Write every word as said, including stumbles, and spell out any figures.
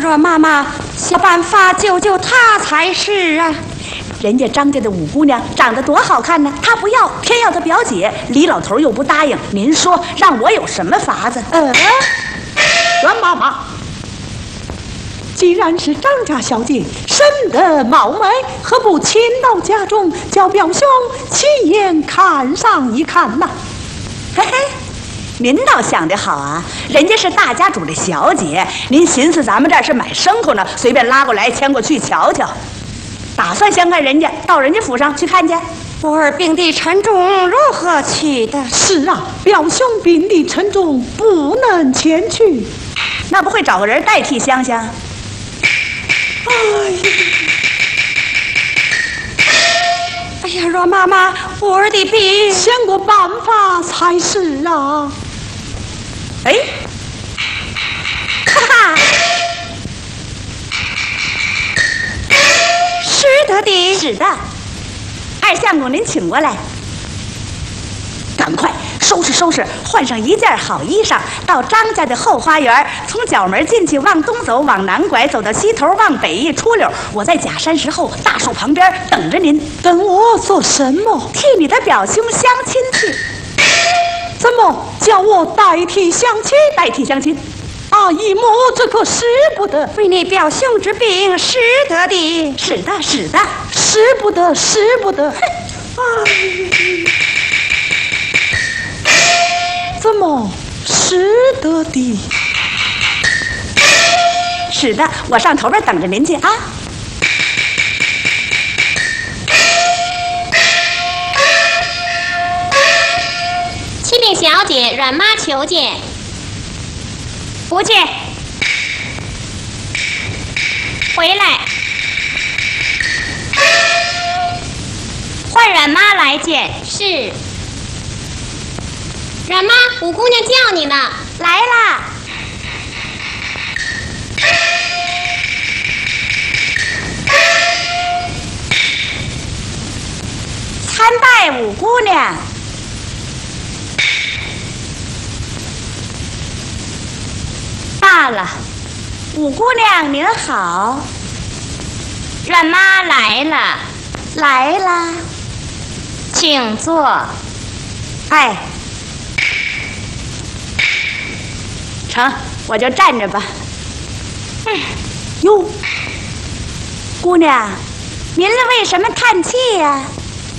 若妈妈想办法救救她才是啊！ 人家张家的五姑娘长得多好看呢，她不要，偏要她表姐。李老头又不答应，您说让我有什么法子？ 呃，阮妈妈，既然是张家小姐，生得貌美，何不迁到家中，叫表兄亲眼看上一看呐？ 嘿嘿。您倒想得好啊，人家是大家主的小姐，您寻思咱们这儿是买牲口呢，随便拉过来牵过去瞧瞧，打算先看人家，到人家府上去看去。 我儿病地沉重，如何去的？ 是啊，表兄病地沉重，不能前去。 那不会找个人代替香香？ 哎呀！ 哎呀，若妈妈，我儿的病， 想个办法才是啊！ 哎，哈哈， 是的的， 是的。二相公，您请过来，赶快收拾收拾，换上一件好衣裳，到张家的后花园，从角门进去，往东走，往南拐，走到西头，往北一出溜，我在假山石后大树旁边等着您。 等我做什么？ 替你的表兄相亲去。 怎么叫我代替相亲？ 代替相亲？ 阿姨母，这可使不得。 为你表兄之病，使得的。 使得，使得， 使不得，使不得。哎，怎么使得的？ 使得，我上头边等着您去啊。 启禀小姐，阮妈求见。 不见。 回来。换阮妈来见。是。阮妈，五姑娘叫你呢。 来啦。参拜五姑娘。罢了，五姑娘您好。 阮妈来了， 来啦， 请坐。 哎，成，我就站着吧。 嗯， 哟，姑娘，您为什么叹气呀、啊？